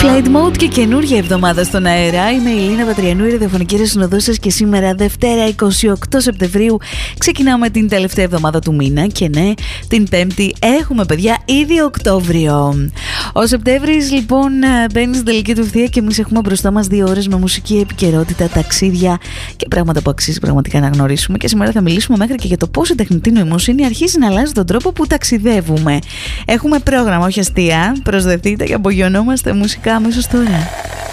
Flight Mode και καινούργια εβδομάδα στον αέρα. Είμαι η Λίνα Πατριανού, η ραδιοφωνική συνοδός σας, και σήμερα Δευτέρα 28 Σεπτεμβρίου ξεκινάμε την τελευταία εβδομάδα του μήνα. Και ναι, την Πέμπτη έχουμε, παιδιά, ήδη Οκτώβριο. Ο Σεπτέμβρης λοιπόν μπαίνει στην τελική του ευθεία και εμείς έχουμε μπροστά μας 2 ώρες με μουσική επικαιρότητα, ταξίδια και πράγματα που αξίζει πραγματικά να γνωρίσουμε. Και σήμερα θα μιλήσουμε μέχρι και για το πώς η τεχνητή νοημοσύνη αρχίζει να αλλάζει τον τρόπο που ταξιδεύουμε. Έχουμε πρόγραμμα, όχι αστεία. Προσδεθείτε και απογειωνόμαστε μουσικά αμέσως τώρα.